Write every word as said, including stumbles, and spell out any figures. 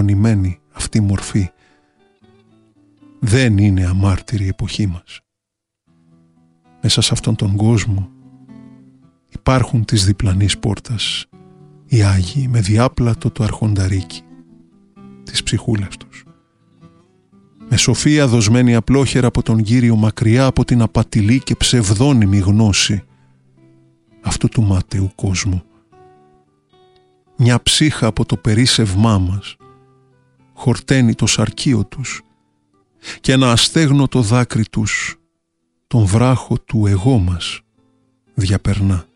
ενημένη αυτή μορφή δεν είναι αμάρτηρη η εποχή μας. Μέσα σε αυτόν τον κόσμο υπάρχουν της διπλανής πόρτας οι Άγιοι με διάπλατο το αρχονταρίκι της ψυχούλας τους, με σοφία δοσμένη απλόχερα από τον Κύριο, μακριά από την απατηλή και ψευδόνυμη γνώση αυτού του μάταιου κόσμου. Μια ψύχα από το περίσσευμά μας χορταίνει το σαρκείο τους και ένα αστέγνωτο δάκρυ τους τον βράχο του εγώ μας διαπερνά.